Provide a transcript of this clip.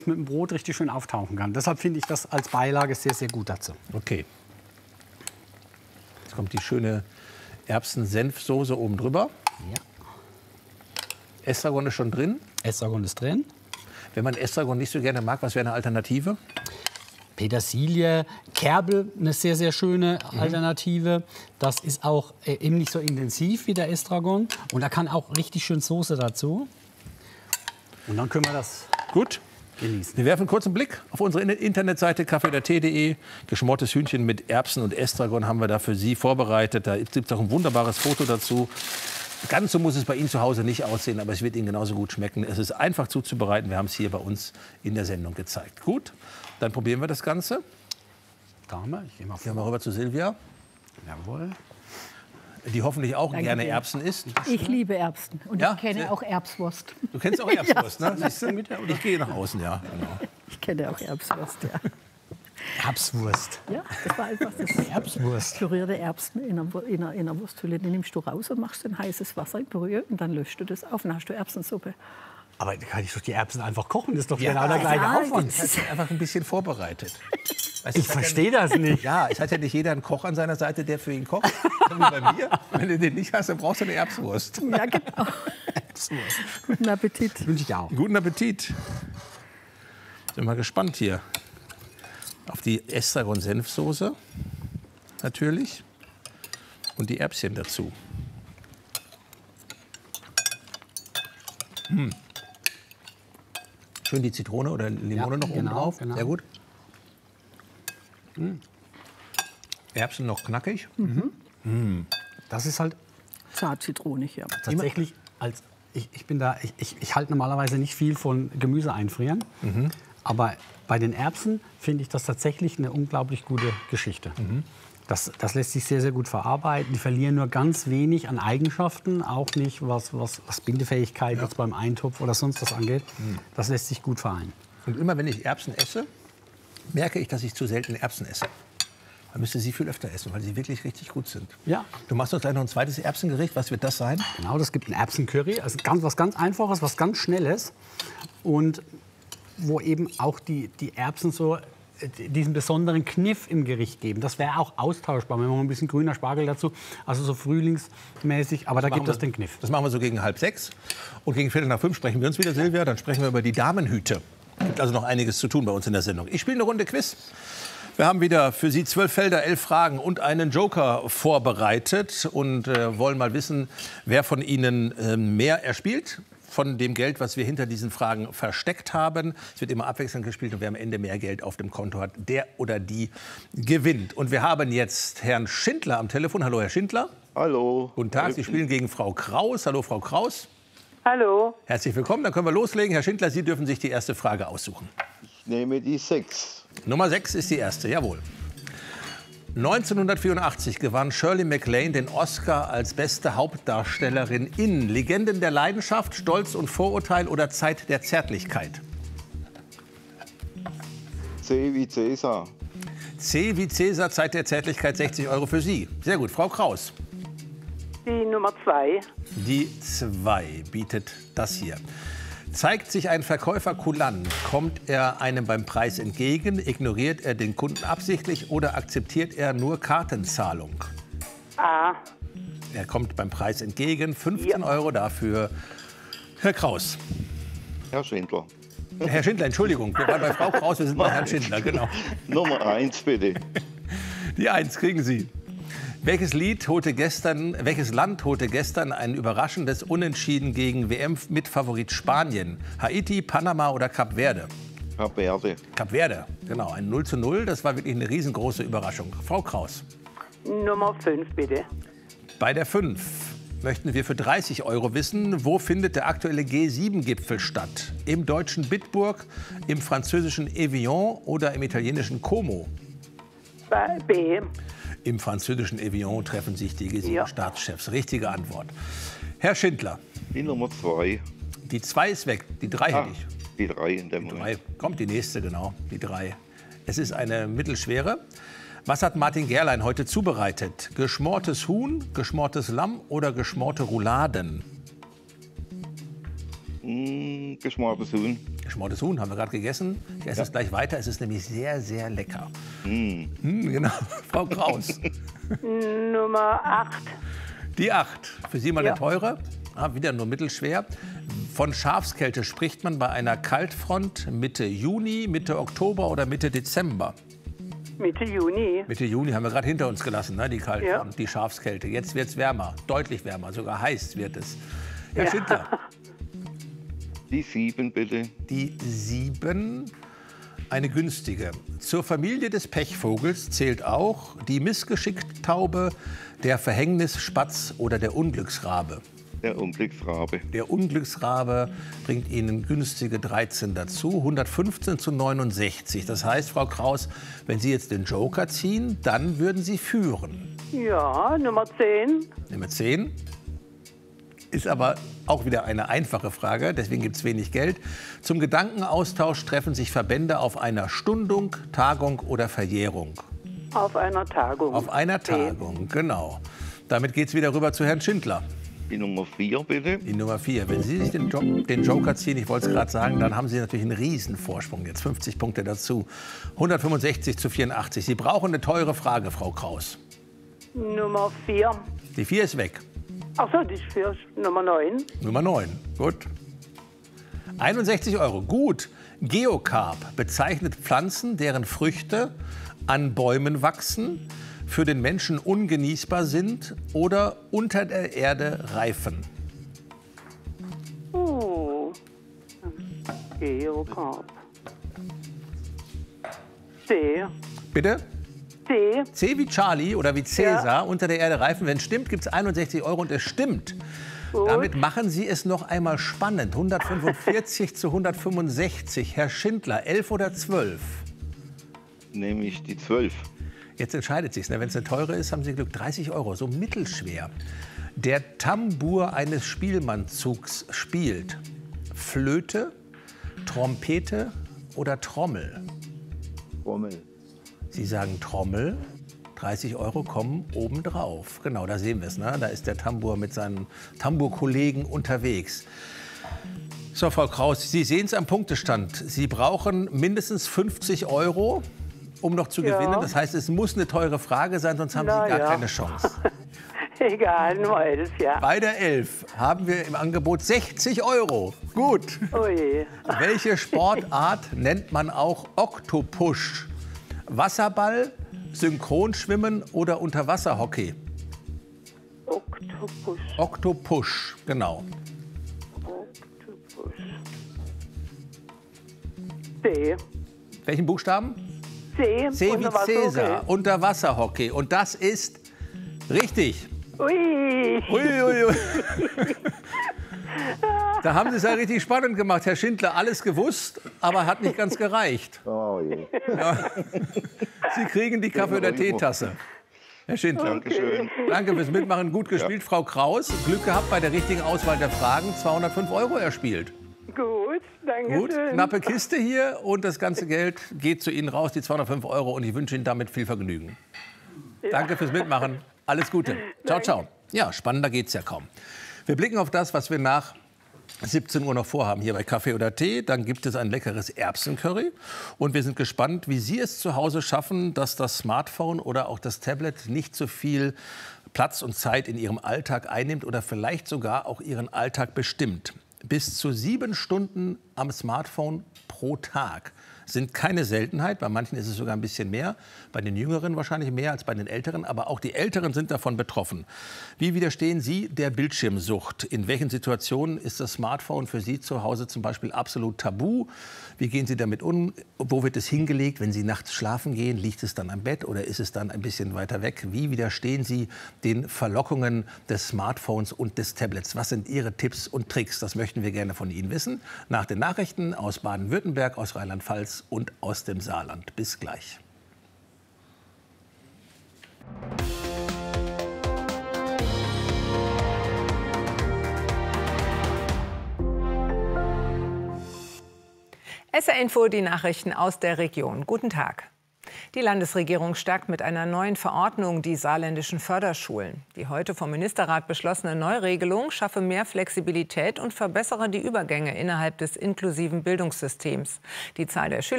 mit dem Brot richtig schön auftauchen kann. Deshalb finde ich das als Beilage sehr, sehr gut dazu. Okay. Jetzt kommt die schöne Erbsen-Senfsoße oben drüber. Ja. Estragon ist schon drin. Estragon ist drin. Wenn man Estragon nicht so gerne mag, was wäre eine Alternative? Petersilie, Kerbel, eine sehr, sehr schöne Alternative. Das ist auch eben nicht so intensiv wie der Estragon. Und da kann auch richtig schön Soße dazu. Und dann können wir das gut genießen. Wir werfen kurz einen Blick auf unsere Internetseite kaffeeodertee.de. Geschmortes Hühnchen mit Erbsen und Estragon haben wir da für Sie vorbereitet. Da gibt es auch ein wunderbares Foto dazu. Ganz so muss es bei Ihnen zu Hause nicht aussehen, aber es wird Ihnen genauso gut schmecken. Es ist einfach zuzubereiten. Wir haben es hier bei uns in der Sendung gezeigt. Gut, dann probieren wir das Ganze. Dame, ich gehe mal Gehen wir rüber zu Silvia. Jawohl. Die hoffentlich auch Danke gerne dir. Erbsen isst. Ich liebe Erbsen und Ja? ich kenne auch Erbswurst. Du kennst auch Erbswurst, ne? Siehst du? Ich gehe nach außen, ja. Genau. Ich kenne auch Erbswurst, ja. Erbswurst. Ja, das war einfach das Erbswurst. pürierte Erbsen in einer Wursthülle. Die nimmst du raus und machst in heißes Wasser in Brühe und dann löscht du das auf und dann hast du Erbsensuppe. Aber da kann ich doch die Erbsen einfach kochen. Das ist doch Ja, genau der gleiche ja, Aufwand. Das ist einfach ein bisschen vorbereitet. Weißt du, Ich verstehe das nicht. Ja, es hat ja nicht jeder einen Koch an seiner Seite, der für ihn kocht. So wie bei mir. Wenn du den nicht hast, dann brauchst du eine Erbswurst. Ja, genau. Guten Appetit. Wünsche ich auch. Guten Appetit. Bin mal gespannt hier auf die Estragon-Senfsoße natürlich und die Erbschen dazu. Schön die Zitrone oder Limone noch oben genau, drauf. genau. Sehr gut. Erbsen noch knackig. Das ist halt Zart zitronig, ja. tatsächlich als ich halte normalerweise nicht viel von Gemüse einfrieren, aber bei den Erbsen finde ich das tatsächlich eine unglaublich gute Geschichte. Das lässt sich sehr, sehr gut verarbeiten. Die verlieren nur ganz wenig an Eigenschaften, auch nicht was Bindefähigkeit jetzt beim Eintopf oder sonst was angeht. Das lässt sich gut vereinen. Und immer wenn ich Erbsen esse, merke ich, dass ich zu selten Erbsen esse. Man müsste sie viel öfter essen, weil sie wirklich richtig gut sind. Ja. Du machst uns gleich noch ein zweites Erbsengericht. Was wird das sein? Genau, das gibt ein Erbsencurry, also was ganz Einfaches, was ganz Schnelles und wo eben auch die Erbsen so diesen besonderen Kniff im Gericht geben. Das wäre auch austauschbar, wenn man ein bisschen grüner Spargel dazu, also so frühlingsmäßig, aber da gibt es den Kniff. Das machen wir so gegen 5:30. Und gegen 4:45 sprechen wir uns wieder, Silvia. Dann sprechen wir über die Damenhüte. Es gibt also noch einiges zu tun bei uns in der Sendung. Ich spiele eine Runde Quiz. Wir haben wieder für Sie 12 Felder, 11 Fragen und einen Joker vorbereitet und wollen mal wissen, wer von Ihnen mehr erspielt von dem Geld, was wir hinter diesen Fragen versteckt haben. Es wird immer abwechselnd gespielt und wer am Ende mehr Geld auf dem Konto hat, der oder die gewinnt. Und wir haben jetzt Herrn Schindler am Telefon. Hallo, Herr Schindler. Hallo. Guten Tag, Sie spielen gegen Frau Kraus. Hallo, Frau Kraus. Hallo. Herzlich willkommen. Dann können wir loslegen. Herr Schindler, Sie dürfen sich die erste Frage aussuchen. Ich nehme die 6. Nummer 6 ist die erste, jawohl. 1984 gewann Shirley MacLaine den Oscar als beste Hauptdarstellerin in Legenden der Leidenschaft, Stolz und Vorurteil oder Zeit der Zärtlichkeit. C wie Cäsar. C wie Cäsar, Zeit der Zärtlichkeit, 60 € für Sie. Sehr gut, Frau Kraus. Die Nummer 2. Die 2 bietet das hier. Zeigt sich ein Verkäufer kulant, kommt er einem beim Preis entgegen, ignoriert er den Kunden absichtlich oder akzeptiert er nur Kartenzahlung? A. Er kommt beim Preis entgegen, 15 € dafür. Herr Kraus. Herr Schindler. Herr Schindler, Entschuldigung, wir waren bei Frau Kraus, wir sind bei Herrn Schindler, genau. Nummer 1 bitte. Die 1 kriegen Sie. Welches Land holte gestern ein überraschendes Unentschieden gegen WM-Mitfavorit Spanien? Haiti, Panama oder Kap Verde? Kap Verde. Kap Verde, genau, ein 0:0, das war wirklich eine riesengroße Überraschung. Frau Kraus. Nummer 5, bitte. Bei der 5 möchten wir für 30 € wissen, wo findet der aktuelle G7-Gipfel statt? Im deutschen Bitburg, im französischen Evian oder im italienischen Como? B. Im französischen Evian treffen sich die G7-Staatschefs. Richtige Antwort. Herr Schindler. Die Nummer 2. Die 2 ist weg, die 3 hätte ich. Die 3 in dem Die Moment. 3. Kommt die nächste, genau, die 3. Es ist eine mittelschwere. Was hat Martin Gerlein heute zubereitet? Geschmortes Huhn, geschmortes Lamm oder geschmorte Rouladen? Geschmortes Huhn. Geschmortes Huhn haben wir gerade gegessen. Ich esse es gleich weiter. Es ist nämlich sehr, sehr lecker. Genau. Frau Kraus. Nummer 8. Die 8. Für Sie mal eine teure. Wieder nur mittelschwer. Von Schafskälte spricht man bei einer Kaltfront Mitte Juni, Mitte Oktober oder Mitte Dezember? Mitte Juni. Mitte Juni haben wir gerade hinter uns gelassen, ne? Die Kaltfront, die Schafskälte. Jetzt wird es wärmer, deutlich wärmer, sogar heiß wird es. Herr Schindler. Die 7, bitte. Die 7, eine günstige. Zur Familie des Pechvogels zählt auch die Missgeschicktaube, der Verhängnisspatz oder der Unglücksrabe. Der Unglücksrabe. Der Unglücksrabe bringt Ihnen günstige 13 dazu, 115 zu 69. Das heißt, Frau Kraus, wenn Sie jetzt den Joker ziehen, dann würden Sie führen. Ja, Nummer 10. Nummer 10 ist aber auch wieder eine einfache Frage, deswegen gibt es wenig Geld. Zum Gedankenaustausch treffen sich Verbände auf einer Stundung, Tagung oder Verjährung. Auf einer Tagung. Auf einer Tagung, genau. Damit geht es wieder rüber zu Herrn Schindler. Die Nummer 4, bitte. Die Nummer 4. Wenn Sie sich den Joker ziehen, ich wollte es gerade sagen, dann haben Sie natürlich einen Riesenvorsprung. Jetzt 50 Punkte dazu. 165 zu 84. Sie brauchen eine teure Frage, Frau Kraus. Nummer 4. Die 4 ist weg. Ach so, die 4. Nummer 9. Nummer 9. Gut. 61 €. Gut. Geocarp bezeichnet Pflanzen, deren Früchte an Bäumen wachsen, für den Menschen ungenießbar sind oder unter der Erde reifen. Geocarp. C. Bitte? C. C wie Charlie oder wie Cäsar, unter der Erde reifen. Wenn es stimmt, gibt es 61 € und es stimmt. Gut. Damit machen Sie es noch einmal spannend. 145 zu 165. Herr Schindler, 11 oder 12? Nehme ich die 12. Jetzt entscheidet sich's. Wenn es eine teure ist, haben Sie Glück. 30 €, so mittelschwer. Der Tambour eines Spielmannzugs spielt Flöte, Trompete oder Trommel? Trommel. Sie sagen Trommel. 30 € kommen obendrauf. Genau, da sehen wir es. Ne? Da ist der Tambour mit seinen Tambourkollegen unterwegs. So, Frau Kraus, Sie sehen es am Punktestand. Sie brauchen mindestens 50 €, um noch zu gewinnen. Das heißt, es muss eine teure Frage sein, sonst haben Sie gar keine Chance. Egal, nur 11, ja. Bei der 11 haben wir im Angebot 60 €. Gut. Oh je. Welche Sportart nennt man auch Oktopusch? Wasserball, Synchronschwimmen oder Unterwasserhockey? Oktopusch. Oktopusch, genau. Oktopusch. C. Welchen Buchstaben? C. C wie Unterwasserhockey. Cäsar, Unterwasserhockey. Und das ist richtig. Ui. Ui, ui, ui. Da haben Sie es ja richtig spannend gemacht, Herr Schindler. Alles gewusst, aber hat nicht ganz gereicht. Oh je. Ja. Sie kriegen die Kaffee- oder Teetasse. Herr Schindler. Dankeschön. Danke fürs Mitmachen. Gut gespielt, Frau Kraus. Glück gehabt bei der richtigen Auswahl der Fragen. 205 € erspielt. Gut, danke Gut, schön. knappe Kiste hier und das ganze Geld geht zu Ihnen raus, die 205 € und ich wünsche Ihnen damit viel Vergnügen. Danke fürs Mitmachen. Alles Gute. Ciao, ciao. Ja, spannender geht's ja kaum. Wir blicken auf das, was wir nach 17 Uhr noch vorhaben hier bei Kaffee oder Tee. Dann gibt es ein leckeres Erbsencurry. Und wir sind gespannt, wie Sie es zu Hause schaffen, dass das Smartphone oder auch das Tablet nicht so viel Platz und Zeit in Ihrem Alltag einnimmt oder vielleicht sogar auch Ihren Alltag bestimmt. Bis zu 7 Stunden am Smartphone pro Tag sind keine Seltenheit. Bei manchen ist es sogar ein bisschen mehr. Bei den Jüngeren wahrscheinlich mehr als bei den Älteren. Aber auch die Älteren sind davon betroffen. Wie widerstehen Sie der Bildschirmsucht? In welchen Situationen ist das Smartphone für Sie zu Hause zum Beispiel absolut tabu? Wie gehen Sie damit um? Wo wird es hingelegt, wenn Sie nachts schlafen gehen? Liegt es dann am Bett oder ist es dann ein bisschen weiter weg? Wie widerstehen Sie den Verlockungen des Smartphones und des Tablets? Was sind Ihre Tipps und Tricks? Das möchten wir gerne von Ihnen wissen. Nach den Nachrichten aus Baden-Württemberg, aus Rheinland-Pfalz und aus dem Saarland. Bis gleich. SR Info, die Nachrichten aus der Region. Guten Tag. Die Landesregierung stärkt mit einer neuen Verordnung die saarländischen Förderschulen. Die heute vom Ministerrat beschlossene Neuregelung schaffe mehr Flexibilität und verbessere die Übergänge innerhalb des inklusiven Bildungssystems. Die Zahl der Schüler